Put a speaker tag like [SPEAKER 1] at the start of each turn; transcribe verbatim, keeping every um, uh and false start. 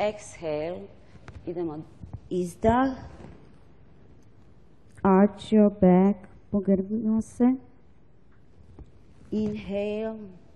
[SPEAKER 1] exhale, idemo izdah,
[SPEAKER 2] Arch your back, pogrnimo se.
[SPEAKER 1] inhale,